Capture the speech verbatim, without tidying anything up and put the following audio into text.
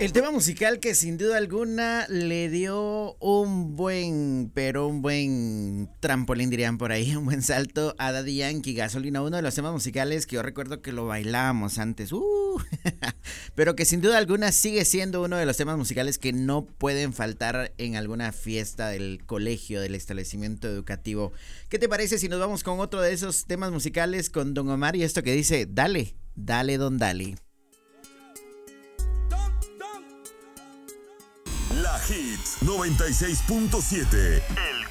El tema musical que sin duda alguna le dio un buen, pero un buen trampolín, dirían por ahí, un buen salto a Daddy Yankee, Gasolina, uno de los temas musicales que yo recuerdo que lo bailábamos antes, uh, pero que sin duda alguna sigue siendo uno de los temas musicales que no pueden faltar en alguna fiesta del colegio, del establecimiento educativo. ¿Qué te parece si nos vamos con otro de esos temas musicales con Don Omar y esto que dice, dale, dale, don Dali? La Hits noventa y seis punto siete, el